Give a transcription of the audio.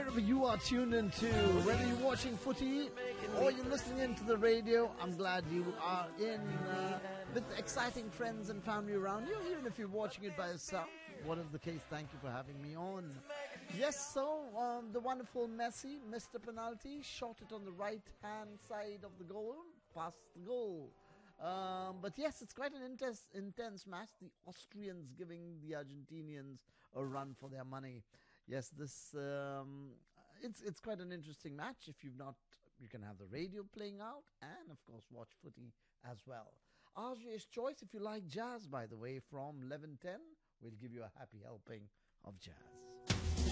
wherever you are tuned into, whether you're watching footy or you're listening into the radio, I'm glad you are in with exciting friends and family around you, even if you're watching it by yourself. Whatever the case, thank you for having me on. Yes, so the wonderful Messi missed a penalty, shot it on the right-hand side of the goal, past the goal. But yes, it's quite an intense match. The Austrians giving the Argentinians a run for their money. Yes, this it's quite an interesting match. If you've not, you can have the radio playing out and, of course, watch footy as well. RJ's Choice, if you like jazz, by the way, from 11:10, we'll give you a happy helping of jazz.